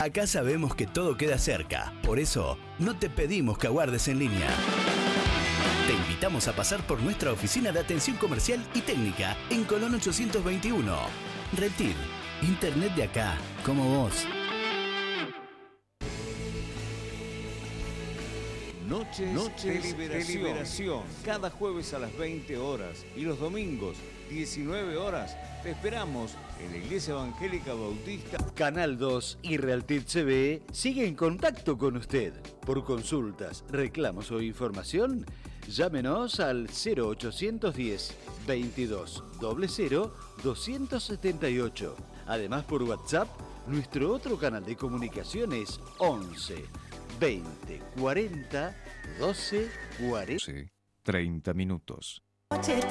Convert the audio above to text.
Acá sabemos que todo queda cerca, por eso no te pedimos que aguardes en línea. Te invitamos a pasar por nuestra oficina de atención comercial y técnica en Colón 821. Reptil, internet de acá, como vos. Noches de Liberación. Cada jueves a las 20 horas y los domingos 19 horas te esperamos en la Iglesia Evangélica Bautista. Canal 2 y Realtit TV sigue en contacto con usted. Por consultas, reclamos o información, llámenos al 0810 22 00 278. Además, por WhatsApp, nuestro otro canal de comunicación es 11 20 40 12 40. 30 minutos.